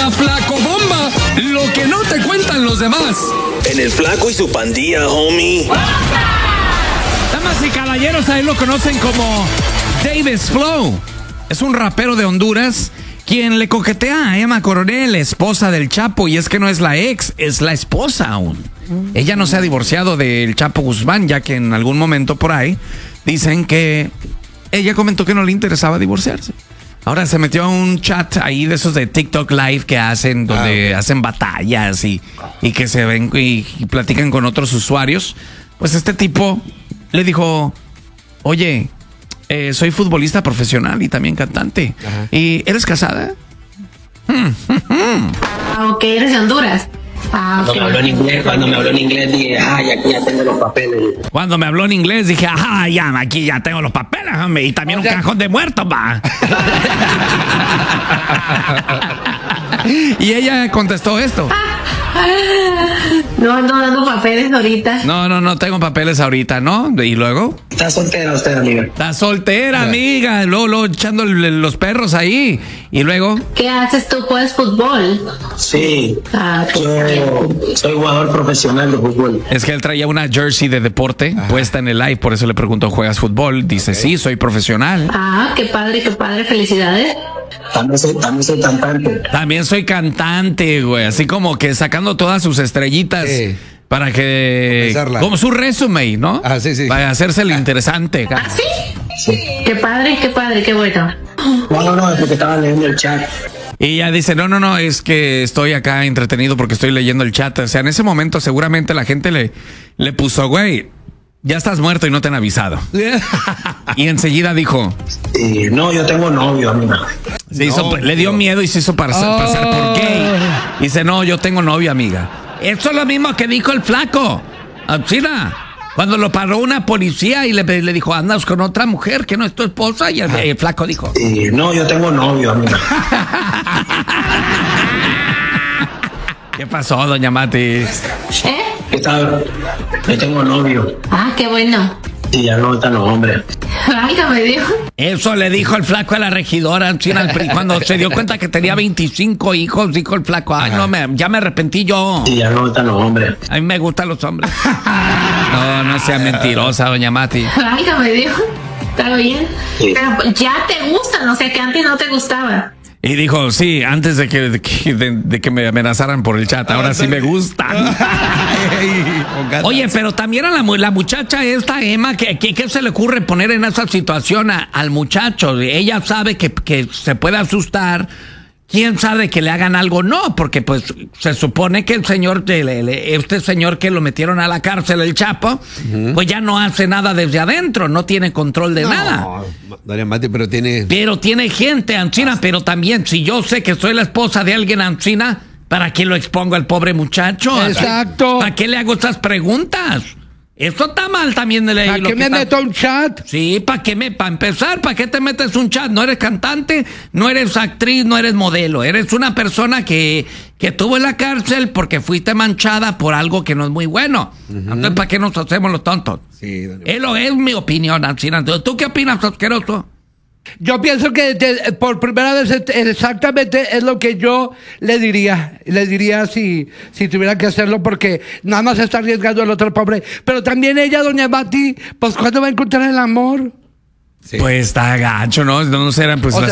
La Flacobomba, lo que no te cuentan los demás. En el Flaco y su pandilla, homie. Damas y caballeros, a él lo conocen como Davis Flow. Es un rapero de Honduras quien le coquetea a Emma Coronel, esposa del Chapo, y es que no es la ex, es la esposa aún. Ella no se ha divorciado del Chapo Guzmán, ya que en algún momento por ahí dicen que ella comentó que no le interesaba divorciarse. Ahora se metió a un chat ahí de esos de TikTok Live que hacen, donde hacen batallas y que se ven y platican con otros usuarios. Pues este tipo le dijo, oye, soy futbolista profesional y también cantante. Ajá. ¿Y eres casada? Ok, eres de Honduras. Cuando me habló en inglés dije, aquí ya tengo los papeles. Cuando me habló en inglés dije, aquí ya tengo los papeles, hombre, y también un cajón de muertos, va. Y ella contestó esto. No ando dando papeles ahorita. No tengo papeles ahorita, ¿no? ¿Y luego? ¿Está soltera usted, amiga? Está soltera, amiga. Luego echando los perros ahí. ¿Y luego? ¿Qué haces tú? ¿Juegas fútbol? Sí. Yo soy jugador profesional de fútbol. Es que él traía una jersey de deporte puesta en el live, por eso le preguntó, ¿juegas fútbol? Dice, sí, soy profesional. Qué padre, felicidades. También soy cantante. También soy cantante, güey. Así como que sacando todas sus estrellitas para que... como su resume, ¿no? Sí. Para hacerse el interesante. ¿Sí? Sí. Qué padre, qué bueno. No, es porque estaba leyendo el chat. Y ella dice, no, es que estoy acá entretenido porque estoy leyendo el chat. O sea, en ese momento seguramente la gente le puso, güey, ya estás muerto y no te han avisado. Y enseguida dijo, no, yo tengo novio, amiga. Le dio miedo y se hizo pasar por gay. Dice, no, yo tengo novio, amiga. Eso es lo mismo que dijo el Flaco. China, cuando lo paró una policía y le dijo, andas con otra mujer que no es tu esposa, y el Flaco dijo, no, yo tengo novio, amiga. ¿Qué pasó, doña Mati? ¿Qué tal? Yo tengo novio. Qué bueno. Sí, ya no están los hombres. Me dijo. Eso le dijo el Flaco a la regidora cuando se dio cuenta que tenía 25 hijos, dijo el Flaco, ya me arrepentí yo. Sí, ya no están los hombres. A mí me gustan los hombres. No sea mentirosa, doña Mati. Me dijo. Está bien. Sí. Pero ya te gustan, o sea que antes no te gustaba. Y dijo, sí, antes de que me amenazaran por el chat, ahora sí me gustan. Oye, pero también a la muchacha esta, Emma, ¿qué se le ocurre poner en esa situación al muchacho? Ella sabe que se puede asustar. ¿Quién sabe que le hagan algo? No, porque pues se supone que el señor, este señor que lo metieron a la cárcel, el Chapo, pues ya no hace nada desde adentro, no tiene control de nada. Doña Mati, pero tiene gente, Ancina, pero también, si yo sé que soy la esposa de alguien, Ancina, ¿para qué lo expongo al pobre muchacho? Exacto. ¿Para qué le hago estas preguntas? Esto está mal también de ley. ¿Para qué me meto a un chat? Sí, para empezar, ¿para qué te metes un chat? No eres cantante, no eres actriz, no eres modelo. Eres una persona que estuvo en la cárcel porque fuiste manchada por algo que no es muy bueno. Entonces, ¿para qué nos hacemos los tontos? Sí, Es mi opinión, Ancina. ¿Tú qué opinas, asqueroso? Yo pienso que por primera vez exactamente es lo que yo le diría. Le diría si tuviera que hacerlo, porque nada más está arriesgando al otro pobre. Pero también ella, doña Mati, pues ¿cuándo va a encontrar el amor? Sí. Pues está gacho, ¿no? No serán pues